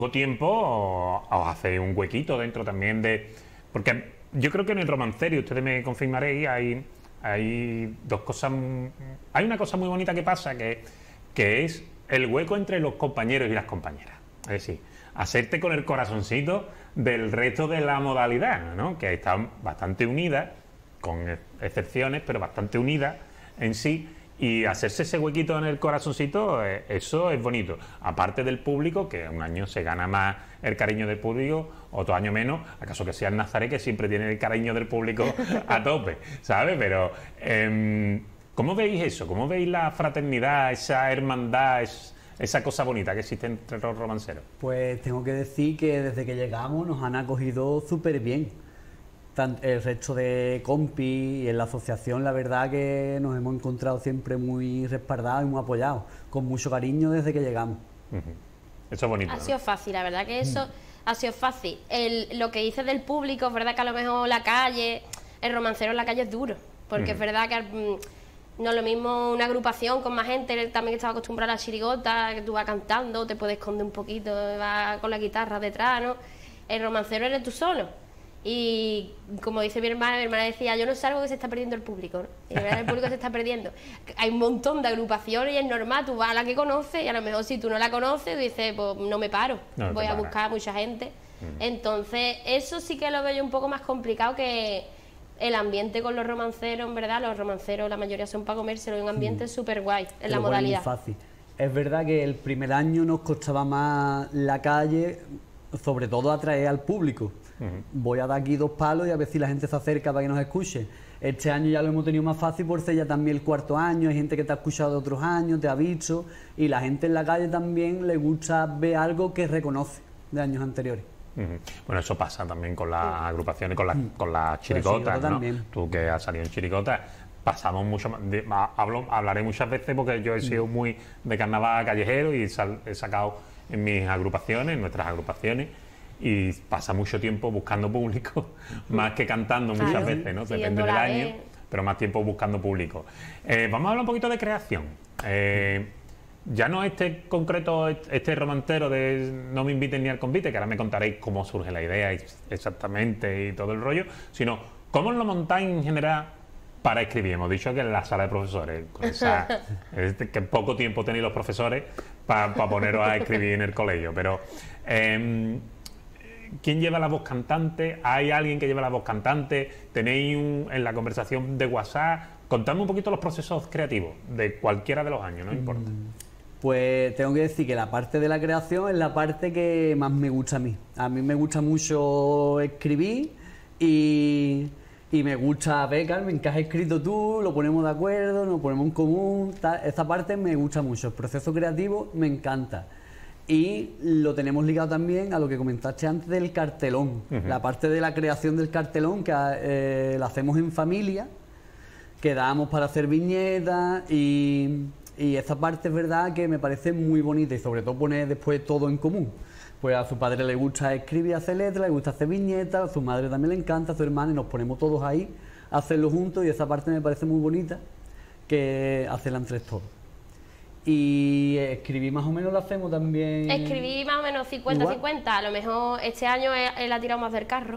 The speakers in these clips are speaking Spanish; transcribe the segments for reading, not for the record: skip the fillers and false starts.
tiempo os hacéis un huequito dentro también de... Porque yo creo que en el romancerio, ustedes me confirmaréis, hay dos cosas... Hay una cosa muy bonita que pasa, que es el hueco entre los compañeros y las compañeras. Es decir, hacerte con el corazoncito del resto de la modalidad, ¿no? Que están bastante unidas, con excepciones, pero bastante unidas en sí. Y hacerse ese huequito en el corazoncito, eso es bonito. Aparte del público, que un año se gana más el cariño del público, otro año menos. Acaso que sea el Nazaret, que siempre tiene el cariño del público a tope, ¿sabes? Pero, ¿cómo veis eso? ¿Cómo veis la fraternidad, esa hermandad, esa cosa bonita que existe entre los romanceros? Pues tengo que decir que desde que llegamos nos han acogido súper bien. El resto de compis y en la asociación, la verdad que nos hemos encontrado siempre muy respaldados y muy apoyados, con mucho cariño desde que llegamos. Eso es bonito. Ha sido fácil, la verdad que eso ha sido fácil. Lo que dices del público, es verdad que a lo mejor la calle, el romancero en la calle es duro, porque es verdad que no es lo mismo una agrupación con más gente, también que estaba acostumbrada a la chirigota, que tú vas cantando, te puedes esconder un poquito, vas con la guitarra detrás, ¿no? El romancero eres tú solo. Y como dice mi hermana decía, yo no sé algo que se está perdiendo el público, ¿no? Y la verdad el público se está perdiendo. Hay un montón de agrupaciones y es normal, tú vas a la que conoces y a lo mejor si tú no la conoces, dices, pues no me paro, voy a buscar a mucha gente. Entonces eso sí que lo veo yo un poco más complicado, que el ambiente con los romanceros, en verdad, los romanceros la mayoría son para comérselo, y un ambiente súper guay en la modalidad. Fácil. Es verdad que el primer año nos costaba más la calle, sobre todo atraer al público. Voy a dar aquí 2 palos y a ver si la gente se acerca para que nos escuche. Este año ya lo hemos tenido más fácil por ser ya también el 4.º año, hay gente que te ha escuchado de otros años, te ha visto, y la gente en la calle también le gusta ver algo que reconoce de años anteriores. Bueno, eso pasa también con las agrupaciones, con las chiricotas, ¿no? Tú que has salido en chiricota, pasamos mucho más, hablaré muchas veces porque yo he sido muy de carnaval callejero y he sacado en mis agrupaciones, en nuestras agrupaciones, y pasa mucho tiempo buscando público, más que cantando muchas veces, ¿no? Depende del año, pero más tiempo buscando público. Vamos a hablar un poquito de creación. Ya no este romantero de No me inviten ni al convite, que ahora me contaréis cómo surge la idea exactamente y todo el rollo, sino cómo lo montáis en general para escribir. Hemos dicho que en la sala de profesores, con que poco tiempo tenéis los profesores para poneros a escribir en el colegio, pero ¿quién lleva la voz cantante? ¿Hay alguien que lleva la voz cantante? ¿Tenéis en la conversación de WhatsApp? Contadme un poquito los procesos creativos de cualquiera de los años, no importa. Pues tengo que decir que la parte de la creación es la parte que más me gusta a mí. A mí me gusta mucho escribir y me gusta ver, Carmen, que has escrito tú, lo ponemos de acuerdo, nos ponemos en común, esta parte me gusta mucho, el proceso creativo me encanta. Y lo tenemos ligado también a lo que comentaste antes del cartelón, la parte de la creación del cartelón que la hacemos en familia, quedamos para hacer viñetas y esa parte es verdad que me parece muy bonita, y sobre todo poner después todo en común. Pues a su padre le gusta escribir, hacer letras, le gusta hacer viñetas, a su madre también le encanta, a su hermana, y nos ponemos todos ahí a hacerlo juntos, y esa parte me parece muy bonita, que hacerla entre todos. Y escribir más o menos lo hacemos también. Escribir más o menos 50-50. A lo mejor este año él ha tirado más del carro.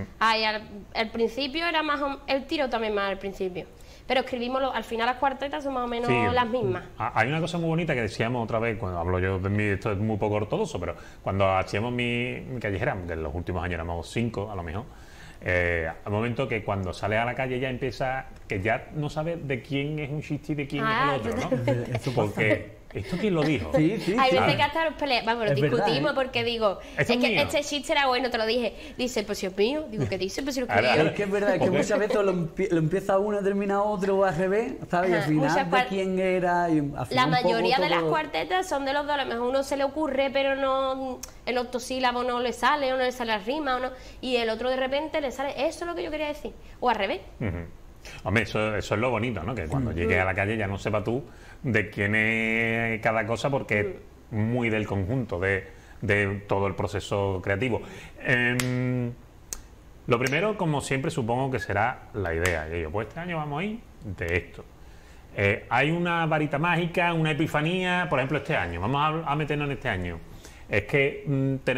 Al principio era más el tiro también más al principio. Pero escribimos al final las cuartetas son más o menos las mismas. Hay una cosa muy bonita que decíamos otra vez, cuando hablo yo de mí, esto es muy poco ortodoxo, pero cuando hacíamos mi callejera, que en los últimos años éramos 5 a lo mejor, al momento que cuando sale a la calle ya empieza, que ya no sabe de quién es un chiste y de quién es el otro, ¿no? Porque ¿esto quién lo dijo? Hay veces que hasta nos peleamos, vamos, lo discutimos, porque digo, es que este chiste era bueno, te lo dije. Dice, pues si es mío. Digo, ¿qué dice? Pues si lo escribí yo. Es que es verdad, es que muchas veces lo empieza uno, termina otro, o al revés, ¿sabes? Y al final de quién era. La mayoría de las cuartetas son de los dos, a lo mejor uno se le ocurre, pero no, el octosílabo no le sale, o no le sale la rima, o no, y el otro de repente le sale, eso es lo que yo quería decir, o al revés. Hombre, eso es lo bonito, ¿no? Que cuando llegues a la calle ya no sepa tú de quién es cada cosa, porque es muy del conjunto de todo el proceso creativo. Lo primero, como siempre, supongo que será la idea. Y yo, pues este año vamos a ir de esto. Hay una varita mágica, una epifanía, por ejemplo, este año. Vamos a meternos en este año. Es que tenemos